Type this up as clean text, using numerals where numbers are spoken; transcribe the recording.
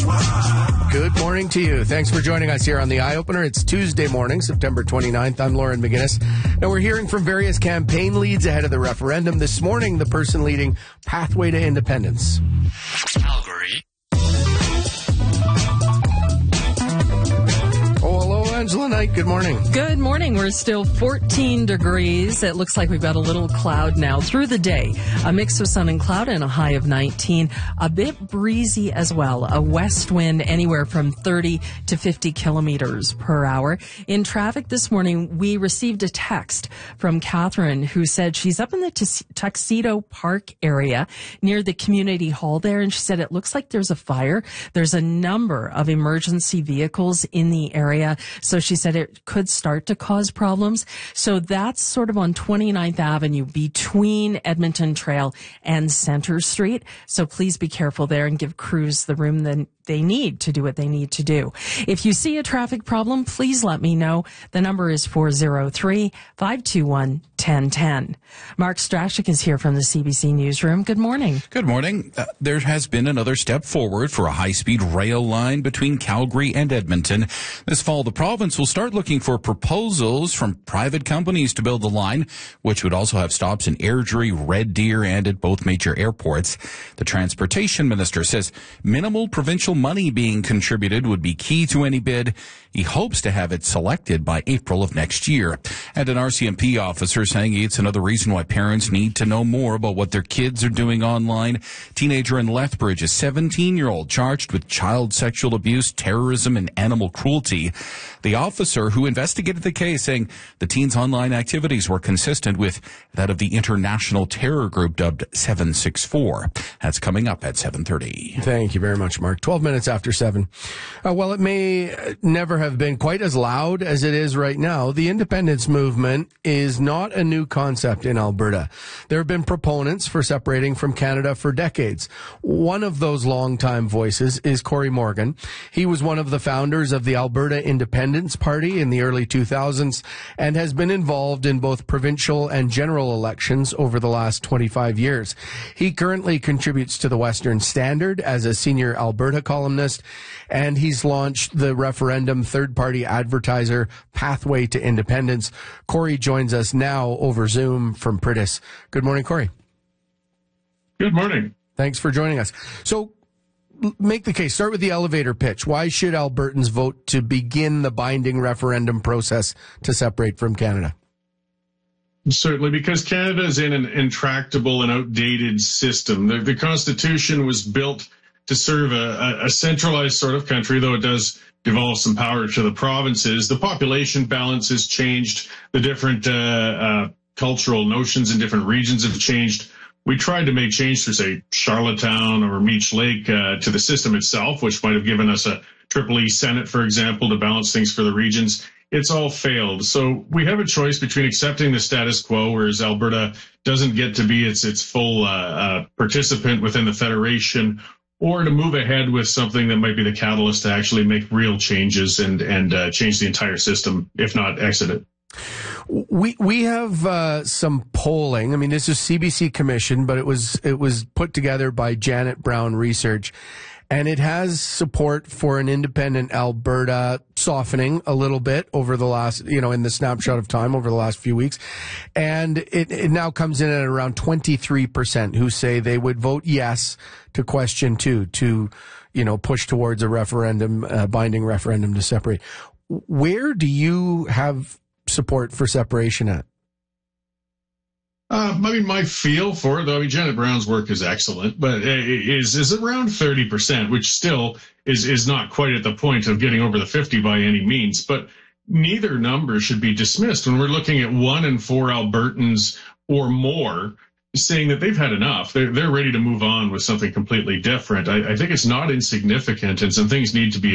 Good morning to you. Thanks for joining us here on The Eye Opener. It's Tuesday morning, September 29th. I'm Lauren McGinnis. Now, we're hearing from various campaign leads ahead of the referendum. This morning, the person leading Pathway to Independence. Calgary. Oh, hello, Angela Knight. Good morning. Good morning. We're still 14 degrees. It looks like we've got a little cloud now through the day. A mix of sun and cloud and a high of 19. A bit breezy as well. A west wind anywhere from 30 to 50 kilometers per hour. In traffic this morning, we received a text from Catherine who said she's up in the Tuxedo Park area near the community hall there. And she said it looks like there's a fire. There's a number of emergency vehicles in the area. So she said it could start to cause problems. So that's sort of on 29th Avenue between Edmonton Trail and Center Street. So please be careful there and give crews the room that they need to do what they need to do. If you see a traffic problem, please let me know. The number is 403-521-1010. Mark Strashik is here from the CBC Newsroom. Good morning. Good morning. There has been another step forward for a high-speed rail line between Calgary and Edmonton. This fall, the province will start looking for proposals from private companies to build the line, which would also have stops in Airdrie, Red Deer, and at both major airports. The transportation minister says minimal provincial money being contributed would be key to any bid. He hopes to have it selected by April of next year. And an RCMP officer saying it's another reason why parents need to know more about what their kids are doing online. Teenager in Lethbridge, a 17-year-old, charged with child sexual abuse, terrorism, and animal cruelty. The officer who investigated the case saying the teen's online activities were consistent with that of the international terror group dubbed 764. That's coming up at 7:30. Thank you very much, Mark. 12 minutes after 7. Well, it may never have been quite as loud as it is right now. The independence movement is not a new concept in Alberta. There have been proponents for separating from Canada for decades. One of those longtime voices is Corey Morgan. He was one of the founders of the Alberta Independence Party in the early 2000s and has been involved in both provincial and general elections over the last 25 years. He currently contributes to the Western Standard as a senior Alberta columnist, and he's launched the referendum third-party advertiser Pathway to Independence. Corey joins us now over Zoom from Pritis. Good morning, Corey. Good morning. Thanks for joining us. So, make the case. Start with the elevator pitch. Why should Albertans vote to begin the binding referendum process to separate from Canada? Certainly, because Canada is in an intractable and outdated system. The Constitution was built to serve a centralized sort of country, though it does devolve some power to the provinces. The population balance has changed. The different cultural notions in different regions have changed. We tried to make change through, say, Charlottetown or Meech Lake to the system itself, which might have given us a Triple E Senate, for example, to balance things for the regions. It's all failed. So we have a choice between accepting the status quo, whereas Alberta doesn't get to be its full participant within the Federation, or to move ahead with something that might be the catalyst to actually make real changes and change the entire system, if not exit it. We have some polling. I mean, this is CBC Commission, but it was put together by Janet Brown Research, and it has support for an independent Alberta softening a little bit over the last, in the snapshot of time over the last few weeks. And it now comes in at around 23% who say they would vote yes to question 2 to, push towards a referendum, binding referendum to separate. Where do you have support for separation at? My feel for it, though, Janet Brown's work is excellent, but is around 30%, which still is not quite at the point of getting over the 50 by any means. But neither number should be dismissed when we're looking at 1 in 4 Albertans or more saying that they've had enough. They're ready to move on with something completely different. I think it's not insignificant, and some things need to be